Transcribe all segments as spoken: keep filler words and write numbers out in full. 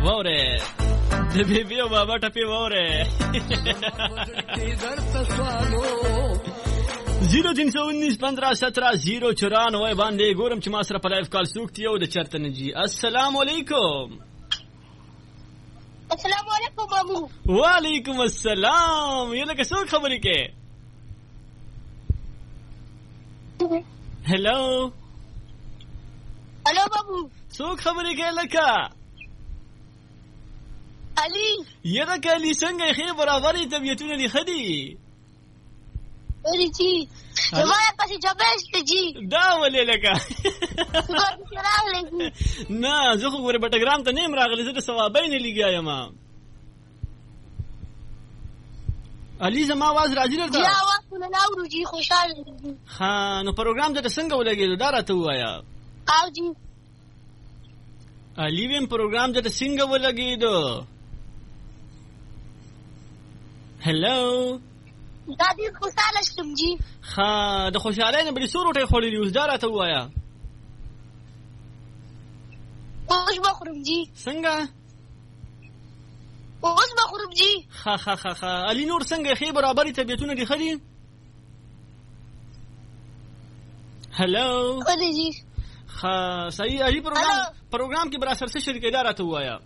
ووره د بیبي او بابا ټپي ووره زیرو تین سو انیس پندرہ سترہ زیرو چورانوے باندې ګورم چې ما سره په لایف کال څوک دی او د چرته نه جی. السلام علیکم. السلام علیکم بابو. وعلیکم السلام. یله که څوک خبرې کې؟ هلو هلو بابو څوک خبرې کې لکه؟ علي. یره که علي څنګه ښې برابرې طبیعتونه دي ښه دي؟ ولې جی زما یې پسې جبهشته جی. دا ولې لکه نه زه خو ګورې بټګرام ته نه یم راغلی، زه د ثوابۍ نه لګیا یم. علي زما اواز راځي درته؟ یا اواز خو نه اورو جي، خوشحاله دي. ښه نو پروګرام درته څنګه ولګېدو دا راته ووایه. او جي علي ویم پروګرام درته څنګه ولګېدو؟ هلو دا ډېر خوشحاله شوم جي. ښه د خوشحالۍ نه بلې څو روټۍ خوړلي اوس دا راته ووایه. اوس به خورم جي. څنګه؟ اوس به خورم جي. ښه ښه ښه ښه علي نور څنګه ښې برابرې طبیعتونه دي ښه دي؟ هلو ولې جي ښه صحیح. علي پروګرام پروګرام کې به راسره څه شریکې دا راته ووایه.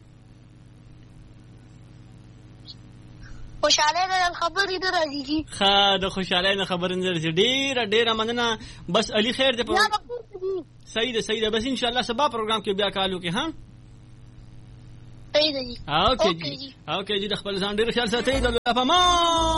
خوشحالی نه خبرې نه راځي جي. ښه د خوشحالۍ نه خبرې نه راځي. ډېره ډېره مننه. بس علي خیر دی. صحیح ده صحیح ده. بس انشاءالله سبا پروګرام کې بیا کال وکړي. ها صحیح ده جي. اوکې جي اوکې جي د خپل ځان ډېر خیال ساتئ. د الله په امان.